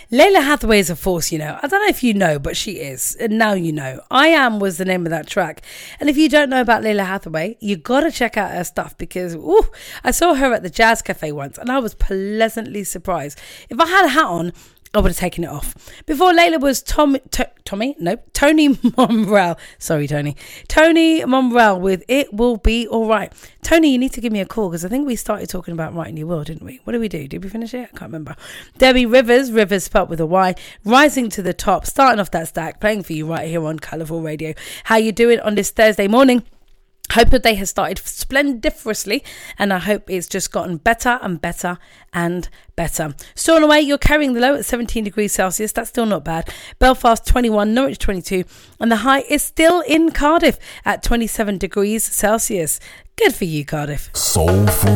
Layla Hathaway is a force, you know. I don't know if you know, but she is. And now you know. I Am was the name of that track. And if you don't know about Layla Hathaway, you got to check out her stuff because I saw her at the Jazz Cafe once and I was pleasantly surprised. If I had a hat on, I would have taken it off. Before Layla was Tony Momrelle. Sorry, Tony. Tony Momrelle with It Will Be Alright. Tony, you need to give me a call because I think we started talking about Writing Your Will, didn't we? What did we do? Did we finish it? I can't remember. Debbie Rivers spelled with a Y, Rising to the Top, starting off that stack, playing for you right here on Colourful Radio. How you doing on this Thursday morning? Hope your day has started splendiferously, and I hope it's just gotten better and better and better. Storm away, you're carrying the low at 17 degrees Celsius. That's still not bad. Belfast 21, Norwich 22, and the high is still in Cardiff at 27 degrees Celsius. Good for you, Cardiff. Soulful